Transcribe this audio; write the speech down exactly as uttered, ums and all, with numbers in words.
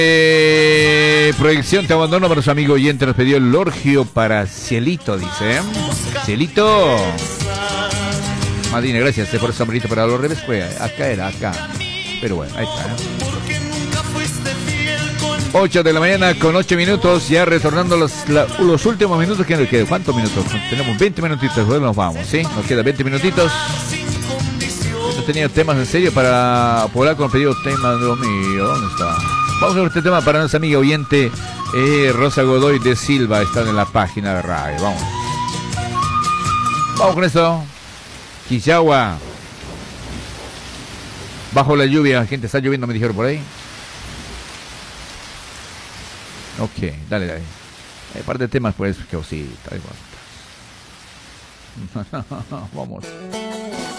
Eh, proyección te abandono para su amigo oyente. Nos pidió el Lorgio para Cielito, dice. Cielito. Madina, gracias por ese sombrerito para los revés. Fue acá, era acá. Pero bueno, ahí está. ocho de la mañana con ocho minutos. Ya retornando los, la, los últimos minutos que nos quedan. ¿Cuántos minutos? Tenemos veinte minutitos. Luego nos vamos, ¿sí? Nos quedan veinte minutitos. Yo tenía temas en serio para poder con pedido temas de lo mío. ¿Dónde está? Vamos a ver este tema para nuestra amiga oyente eh, Rosa Godoy de Silva. Están en la página de radio. Vamos. Vamos con esto. Quillagua. Bajo la lluvia. Gente, está lloviendo, me dijeron por ahí. Ok, dale, dale. Hay parte de temas, pues, que sí. Vamos.